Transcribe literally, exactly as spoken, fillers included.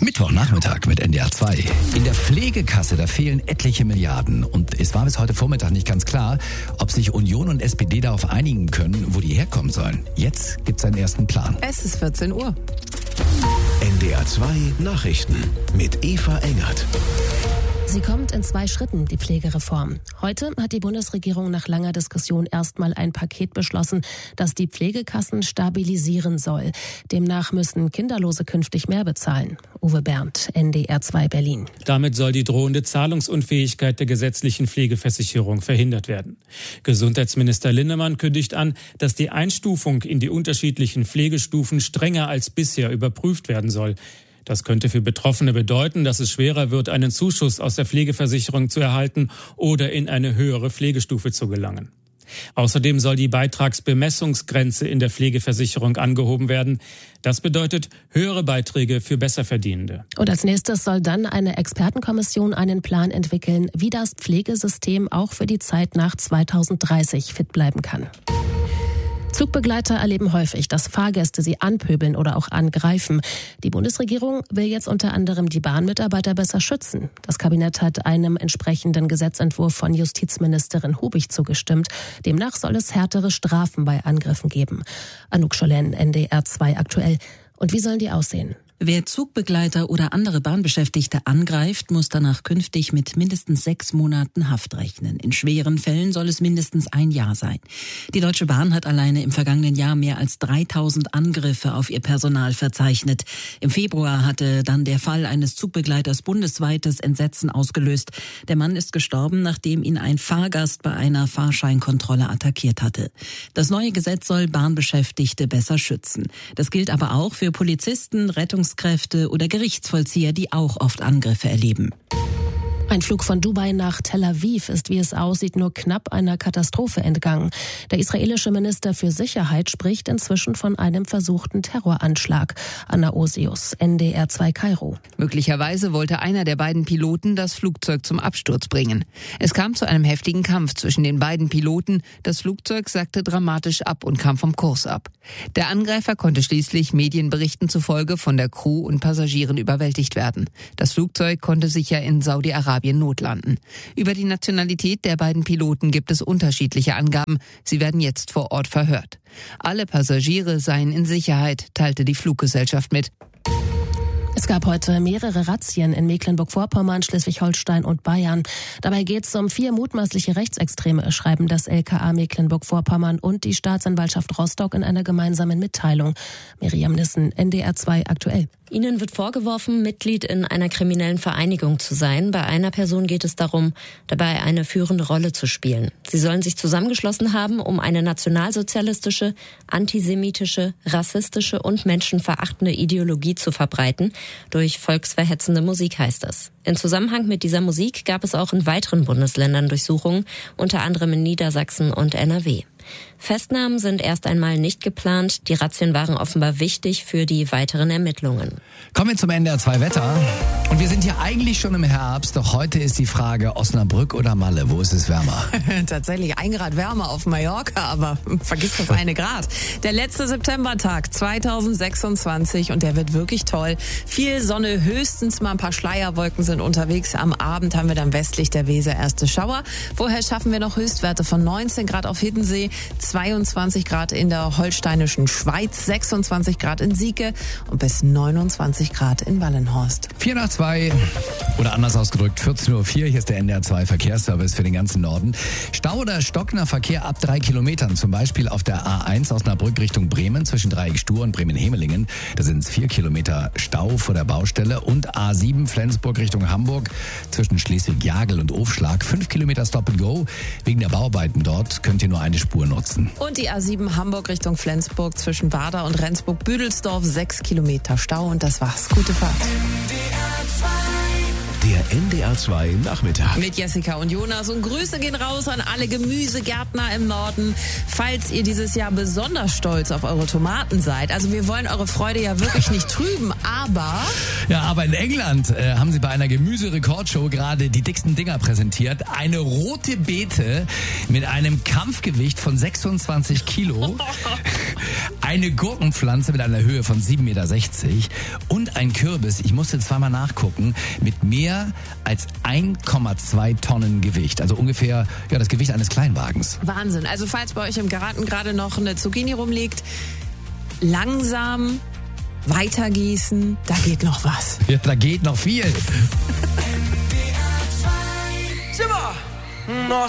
Mittwochnachmittag mit N D R zwei. In der Pflegekasse, da fehlen etliche Milliarden. Und es war bis heute Vormittag nicht ganz klar, ob sich Union und S P D darauf einigen können, wo die herkommen sollen. Jetzt gibt's einen ersten Plan. Es ist vierzehn Uhr. N D R zwei Nachrichten mit Eva Engert. Sie kommt in zwei Schritten, die Pflegereform. Heute hat die Bundesregierung nach langer Diskussion erstmal ein Paket beschlossen, das die Pflegekassen stabilisieren soll. Demnach müssen Kinderlose künftig mehr bezahlen. Uwe Berndt, N D R zwei Berlin. Damit soll die drohende Zahlungsunfähigkeit der gesetzlichen Pflegeversicherung verhindert werden. Gesundheitsminister Linnemann kündigt an, dass die Einstufung in die unterschiedlichen Pflegestufen strenger als bisher überprüft werden soll. Das könnte für Betroffene bedeuten, dass es schwerer wird, einen Zuschuss aus der Pflegeversicherung zu erhalten oder in eine höhere Pflegestufe zu gelangen. Außerdem soll die Beitragsbemessungsgrenze in der Pflegeversicherung angehoben werden. Das bedeutet höhere Beiträge für Besserverdienende. Und als nächstes soll dann eine Expertenkommission einen Plan entwickeln, wie das Pflegesystem auch für die Zeit nach zweitausenddreißig fit bleiben kann. Zugbegleiter erleben häufig, dass Fahrgäste sie anpöbeln oder auch angreifen. Die Bundesregierung will jetzt unter anderem die Bahnmitarbeiter besser schützen. Das Kabinett hat einem entsprechenden Gesetzentwurf von Justizministerin Hubig zugestimmt. Demnach soll es härtere Strafen bei Angriffen geben. Anouk Scholen, N D R zwei aktuell. Und wie sollen die aussehen? Wer Zugbegleiter oder andere Bahnbeschäftigte angreift, muss danach künftig mit mindestens sechs Monaten Haft rechnen. In schweren Fällen soll es mindestens ein Jahr sein. Die Deutsche Bahn hat alleine im vergangenen Jahr mehr als dreitausend Angriffe auf ihr Personal verzeichnet. Im Februar hatte dann der Fall eines Zugbegleiters bundesweites Entsetzen ausgelöst. Der Mann ist gestorben, nachdem ihn ein Fahrgast bei einer Fahrscheinkontrolle attackiert hatte. Das neue Gesetz soll Bahnbeschäftigte besser schützen. Das gilt aber auch für Polizisten, Rettungs Kräfte oder Gerichtsvollzieher, die auch oft Angriffe erleben. Ein Flug von Dubai nach Tel Aviv ist, wie es aussieht, nur knapp einer Katastrophe entgangen. Der israelische Minister für Sicherheit spricht inzwischen von einem versuchten Terroranschlag. Anna Osius, N D R zwei Kairo. Möglicherweise wollte einer der beiden Piloten das Flugzeug zum Absturz bringen. Es kam zu einem heftigen Kampf zwischen den beiden Piloten. Das Flugzeug sackte dramatisch ab und kam vom Kurs ab. Der Angreifer konnte schließlich Medienberichten zufolge von der Crew und Passagieren überwältigt werden. Das Flugzeug konnte sicher in Saudi-Arabien notlanden. Über die Nationalität der beiden Piloten gibt es unterschiedliche Angaben. Sie werden jetzt vor Ort verhört. Alle Passagiere seien in Sicherheit, teilte die Fluggesellschaft mit. Es gab heute mehrere Razzien in Mecklenburg-Vorpommern, Schleswig-Holstein und Bayern. Dabei geht es um vier mutmaßliche Rechtsextreme, schreiben das L K A Mecklenburg-Vorpommern und die Staatsanwaltschaft Rostock in einer gemeinsamen Mitteilung. Miriam Nissen, N D R zwei aktuell. Ihnen wird vorgeworfen, Mitglied in einer kriminellen Vereinigung zu sein. Bei einer Person geht es darum, dabei eine führende Rolle zu spielen. Sie sollen sich zusammengeschlossen haben, um eine nationalsozialistische, antisemitische, rassistische und menschenverachtende Ideologie zu verbreiten. Durch volksverhetzende Musik heißt es. In Zusammenhang mit dieser Musik gab es auch in weiteren Bundesländern Durchsuchungen, unter anderem in Niedersachsen und N R W. Festnahmen sind erst einmal nicht geplant. Die Razzien waren offenbar wichtig für die weiteren Ermittlungen. Kommen wir zum N D R zwei Wetter. Und wir sind hier eigentlich schon im Herbst, doch heute ist die Frage Osnabrück oder Malle. Wo ist es wärmer? Tatsächlich ein Grad wärmer auf Mallorca, aber vergiss das eine Grad. Der letzte Septembertag zweitausendsechsundzwanzig und der wird wirklich toll. Viel Sonne, höchstens mal ein paar Schleierwolken sind unterwegs. Am Abend haben wir dann westlich der Weser erste Schauer. Vorher schaffen wir noch Höchstwerte von neunzehn Grad auf Hiddensee, zweiundzwanzig Grad in der holsteinischen Schweiz, sechsundzwanzig Grad in Sieke und bis neunundzwanzig Grad in Wallenhorst. vier nach zwei oder anders ausgedrückt vierzehn Uhr vier. Hier ist der N D R zwei Verkehrsservice für den ganzen Norden. Stau oder stockender Verkehr ab drei Kilometern, zum Beispiel auf der A eins Osnabrück Richtung Bremen zwischen Dreieck-Stur und Bremen-Hemelingen. Da sind es vier Kilometer Stau vor der Baustelle. Und A sieben Flensburg Richtung Hamburg zwischen Schleswig-Jagel und Ofschlag. fünf Kilometer Stop and Go. Wegen der Bauarbeiten dort könnt ihr nur eine Spur nutzen. Und die A sieben Hamburg Richtung Flensburg zwischen Wader und Rendsburg-Büdelsdorf. sechs Kilometer Stau und das war's. Gute Fahrt. Der N D R zwei Nachmittag. Mit Jessica und Jonas. Und Grüße gehen raus an alle Gemüsegärtner im Norden. Falls ihr dieses Jahr besonders stolz auf eure Tomaten seid. Also wir wollen eure Freude ja wirklich nicht trüben, aber... Ja, aber in England äh, haben sie bei einer Gemüserekordshow gerade die dicksten Dinger präsentiert. Eine rote Beete mit einem Kampfgewicht von sechsundzwanzig Kilo. Eine Gurkenpflanze mit einer Höhe von sieben Komma sechzig Meter. Und ein Kürbis, ich musste zweimal nachgucken, mit mehr als eins Komma zwei Tonnen Gewicht. Also ungefähr ja, das Gewicht eines Kleinwagens. Wahnsinn. Also falls bei euch im Garten gerade noch eine Zucchini rumliegt, langsam weitergießen, da geht noch was. Ja, da geht noch viel. Zimmer.